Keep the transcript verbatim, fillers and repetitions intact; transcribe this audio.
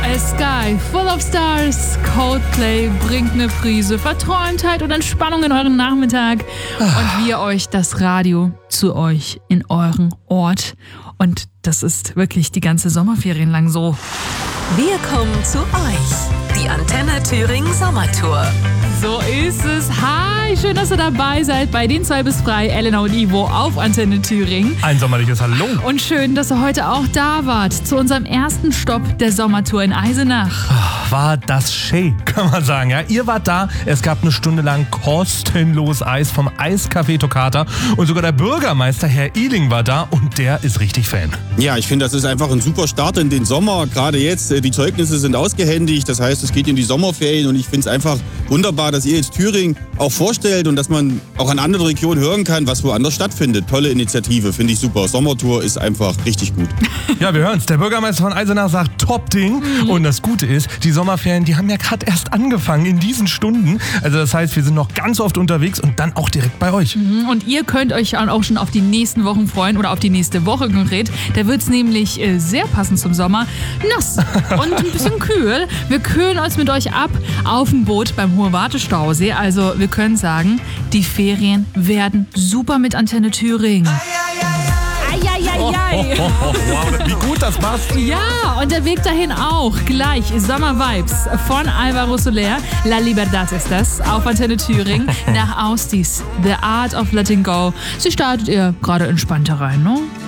A Sky Full of Stars. Coldplay bringt eine Prise Verträumtheit und Entspannung in euren Nachmittag. Und wir euch das Radio zu euch in euren Ort. Und das ist wirklich die ganze Sommerferien lang so. Wir kommen zu euch. Die Antenne Thüringen Sommertour. So ist es. Hi, schön, dass ihr dabei seid bei den zwei bis frei, Elena und Ivo auf Antenne Thüringen. Ein sommerliches Hallo. Und schön, dass ihr heute auch da wart zu unserem ersten Stopp der Sommertour in Eisenach. War das schön, kann man sagen. Ja, ihr wart da. Es gab eine Stunde lang kostenlos Eis vom Eiscafé Toccata. Und sogar der Bürgermeister, Herr Ehling, war da und der ist richtig Fan. Ja, ich finde, das ist einfach ein super Start in den Sommer. Gerade jetzt, die Zeugnisse sind ausgehändigt. Das heißt, es geht in die Sommerferien und ich finde es einfach wunderbar, dass ihr jetzt Thüringen auch vorstellt und dass man auch an anderen Regionen hören kann, was woanders stattfindet. Tolle Initiative, finde ich super. Sommertour ist einfach richtig gut. Ja, wir hören es. Der Bürgermeister von Eisenach sagt, Top-Ding. Mhm. Und das Gute ist, die Sommerferien, die haben ja gerade erst angefangen in diesen Stunden. Also das heißt, wir sind noch ganz oft unterwegs und dann auch direkt bei euch. Mhm. Und ihr könnt euch auch schon auf die nächsten Wochen freuen oder auf die nächste Woche konkret. Da wird es nämlich äh, sehr passend zum Sommer nass und ein bisschen kühl. Wir kühlen uns mit euch ab auf dem Boot beim Hohe Wartestausee. Also wir können sagen, die Ferien werden super mit Antenne Thüringen. Eieiei. Oh, oh, oh, wow, wie gut das passt. Ja, und der Weg dahin auch. Gleich Sommer-Vibes von Alvaro Soler. La Libertad ist das, auf Antenne Thüringen. Nach Austis, The Art of Letting Go. Sie startet ihr gerade entspannt herein, ne?